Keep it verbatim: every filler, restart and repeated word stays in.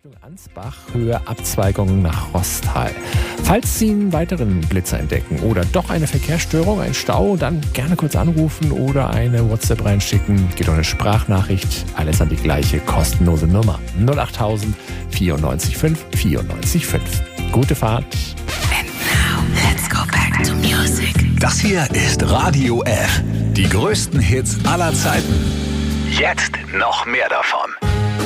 Richtung Ansbach, Höhe Abzweigung nach Rostal. Falls Sie einen weiteren Blitzer entdecken oder doch eine Verkehrsstörung, ein Stau, dann gerne kurz anrufen oder eine WhatsApp reinschicken. Geht um eine Sprachnachricht, alles an die gleiche kostenlose Nummer. null acht tausend vierundneunzig fünf vierundneunzig fünf. Gute Fahrt. And now, let's go back to music. Das hier ist Radio F. Die größten Hits aller Zeiten. Jetzt noch mehr davon.